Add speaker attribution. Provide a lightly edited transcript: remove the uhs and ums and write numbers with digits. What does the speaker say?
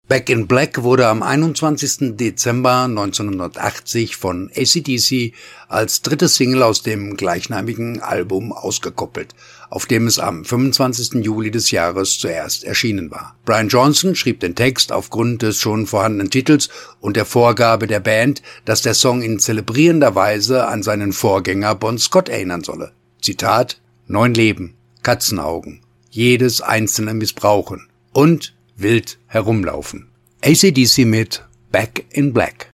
Speaker 1: Back in Black wurde am 21. Dezember 1980 von AC/DC als dritte Single aus dem gleichnamigen Album ausgekoppelt, auf dem es am 25. Juli des Jahres zuerst erschienen war. Brian Johnson schrieb den Text aufgrund des schon vorhandenen Titels und der Vorgabe der Band, dass der Song in zelebrierender Weise an seinen Vorgänger Bon Scott erinnern solle. Zitat: 9 Leben, Katzenaugen, jedes einzelne missbrauchen und wild herumlaufen. AC/DC mit Back in Black.